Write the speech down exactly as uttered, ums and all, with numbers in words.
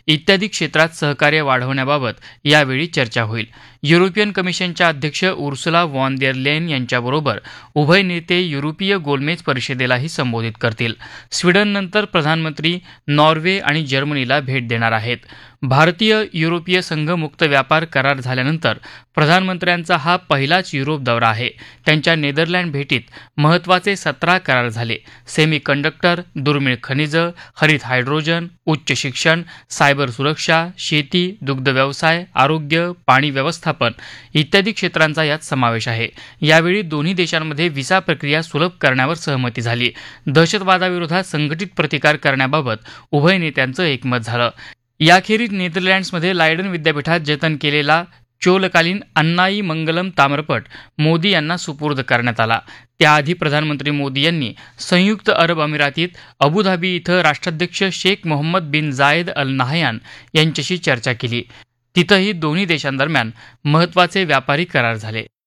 इत्यादी क्षेत्रात सहकार्य वाढवण्याबाबत यावेळी चर्चा होईल. युरोपियन कमिशनच्या अध्यक्ष उर्सुला व्हॉन देर लेन यांच्याबरोबर उभय नेते युरोपीय गोलमेज परिषदेलाही संबोधित करतील. स्वीडननंतर प्रधानमंत्री नॉर्वे आणि जर्मनीला भेट देणार आहेत. भारतीय युरोपीय संघ मुक्त व्यापार करार झाल्यानंतर प्रधानमंत्र्यांचा हा पहिलाच युरोप दौरा आहे. त्यांच्या नेदरलँड भेटीत महत्त्वाचे सतरा करार झाले. सेमी कंडक्टर, दुर्मिळ खनिजं, हरित हायड्रोजन, उच्च शिक्षण, सायबर सुरक्षा, शेती, दुग्ध व्यवसाय, आरोग्य, पाणी व्यवस्थापन इत्यादी क्षेत्रांचा यात समावेश आहे. यावेळी दोन्ही देशांमध्ये व्हिसा प्रक्रिया सुलभ करण्यावर सहमती झाली. दहशतवादाविरोधात संघटित प्रतिकार करण्याबाबत उभय नेत्यांचं एकमत झालं. याखेरीज नेदरलँड्समध्ये लायडन विद्यापीठात जतन केलेला चोलकालीन अन्नाई मंगलम ताम्रपट मोदी यांना सुपूर्द करण्यात आला. त्याआधी प्रधानमंत्री मोदी यांनी संयुक्त अरब अमिरातीत अबुधाबी इथं राष्ट्राध्यक्ष शेख मोहम्मद बिन जायद अल नाहयान यांच्याशी चर्चा केली. तिथंही दोन्ही देशांदरम्यान महत्त्वाचे व्यापारी करार झाले.